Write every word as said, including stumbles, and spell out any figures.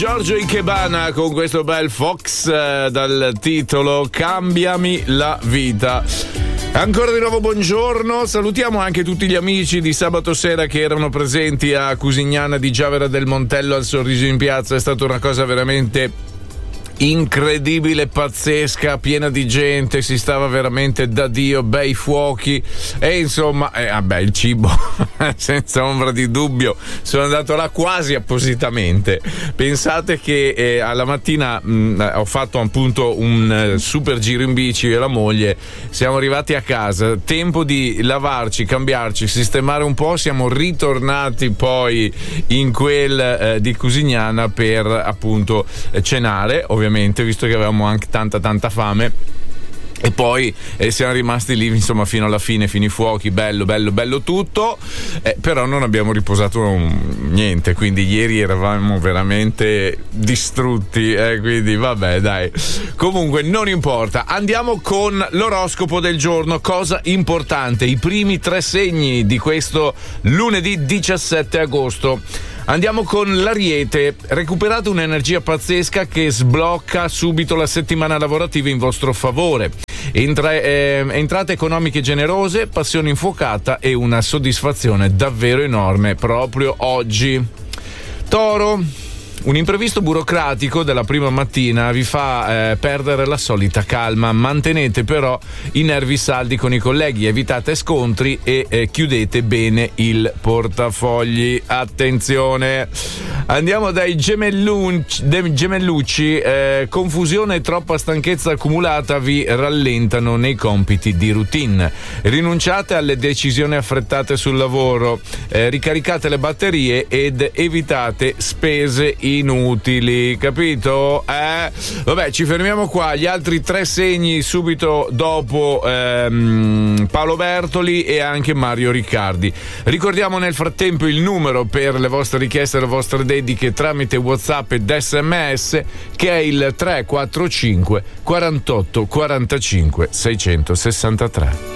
Giorgio Ikebana con questo bel Fox eh, dal titolo Cambiami la vita. Ancora di nuovo buongiorno, salutiamo anche tutti gli amici di sabato sera che erano presenti a Cusignana di Giavera del Montello al Sorriso in Piazza. È stata una cosa veramente incredibile, pazzesca, piena di gente, si stava veramente da Dio, bei fuochi e insomma, eh, vabbè, il cibo senza ombra di dubbio. Sono andato là quasi appositamente. Pensate che eh, alla mattina mh, ho fatto appunto un uh, super giro in bici e la moglie, siamo arrivati a casa, tempo di lavarci, cambiarci, sistemare un po', siamo ritornati poi in quel eh, di Cusignana per appunto cenare, ovviamente, visto che avevamo anche tanta tanta fame. E poi eh, siamo rimasti lì insomma fino alla fine, fino ai fuochi, bello bello bello tutto, eh, però non abbiamo riposato um, niente, quindi ieri eravamo veramente distrutti, eh, quindi vabbè dai, comunque non importa, andiamo con l'oroscopo del giorno, cosa importante, i primi tre segni di questo lunedì diciassette agosto. Andiamo con l'Ariete, recuperate un'energia pazzesca che sblocca subito la settimana lavorativa in vostro favore. Entra, eh, entrate economiche generose, passione infuocata e una soddisfazione davvero enorme proprio oggi. Toro, un imprevisto burocratico della prima mattina vi fa eh, perdere la solita calma, mantenete però i nervi saldi con i colleghi, evitate scontri e eh, chiudete bene il portafogli. Attenzione! Andiamo dai gemellucci, dei gemellucci, eh, confusione e troppa stanchezza accumulata vi rallentano nei compiti di routine. Rinunciate alle decisioni affrettate sul lavoro, eh, ricaricate le batterie ed evitate spese inutili, capito? Eh? Vabbè, ci fermiamo qua. Gli altri tre segni subito dopo ehm, Paolo Bertoli e anche Mario Riccardi. Ricordiamo nel frattempo il numero per le vostre richieste e le vostre dediche tramite WhatsApp ed S M S, che è il tre quattro cinque quarantotto quarantacinque seicentosessantatré.